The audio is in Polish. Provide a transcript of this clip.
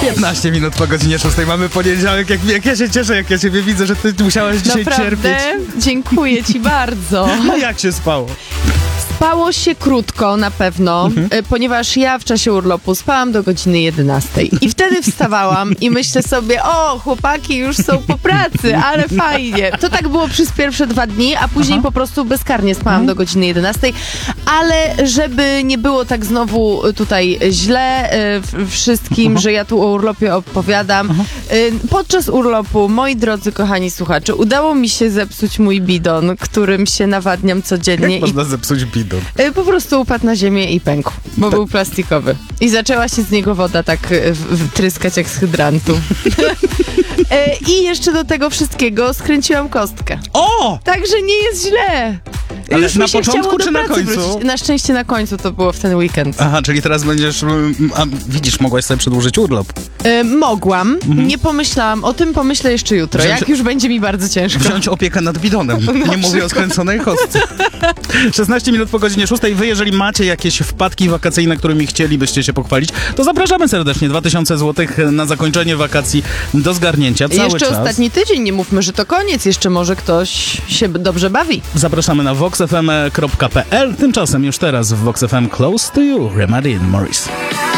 15 minut po godzinie 6 mamy poniedziałek. Jak ja się cieszę, jak ja ciebie widzę, że ty musiałaś dzisiaj cierpieć. Dziękuję ci bardzo. No jak się spało? Spało się krótko na pewno, ponieważ ja w czasie urlopu spałam do godziny 11 i wtedy wstawałam i myślę sobie, o, chłopaki już są po pracy, ale fajnie. To tak było przez pierwsze 2 dni, a później po prostu bezkarnie spałam do godziny 11, ale żeby nie było tak znowu tutaj źle wszystkim, że ja tu o urlopie opowiadam. Podczas urlopu, moi drodzy kochani słuchacze, udało mi się zepsuć mój bidon, którym się nawadniam codziennie. Jak można zepsuć bidon? Po prostu upadł na ziemię i pękł, bo był plastikowy. I zaczęła się z niego woda tak tryskać jak z hydrantu. I jeszcze do tego wszystkiego skręciłam kostkę. O! Także nie jest źle. Ale już na mi się początku chciało do czy na pracy końcu? wrócić. Na szczęście na końcu to było w ten weekend. Aha, czyli teraz będziesz... A widzisz, mogłaś sobie przedłużyć urlop. Mogłam. Nie pomyślałam o tym, pomyślę jeszcze jutro, jak już będzie mi bardzo ciężko. Wziąć opiekę nad bidonem. Nie mówię o skręconej kostce. 16 minut po godzinie 6. Wy, jeżeli macie jakieś wpadki wakacyjne, którymi chcielibyście się pochwalić, to zapraszamy serdecznie. 2000 zł na zakończenie wakacji do zgarnięcia cały jeszcze czas. ostatni tydzień, nie mówmy, że to koniec. Jeszcze może ktoś się dobrze bawi. Zapraszamy na voxfm.pl. Tymczasem już teraz w Vox FM Close to You, Rema Dean Morris.